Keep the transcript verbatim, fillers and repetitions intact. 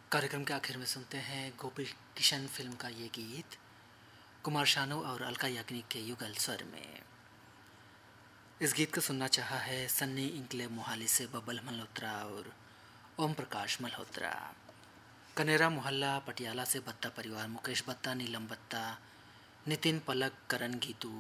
कार्यक्रम के आखिर में सुनते हैं गोपी किशन फिल्म का ये गीत कुमार शानू और अलका याग्निक के युगल स्वर में। इस गीत को सुनना चाहा है सन्नी इंकलेव मोहाली से बबल मल्होत्रा और ओम प्रकाश मल्होत्रा। कनेरा मोहल्ला पटियाला से बत्ता परिवार मुकेश बत्ता, नीलम बत्ता, नितिन पलक, करण गीतू,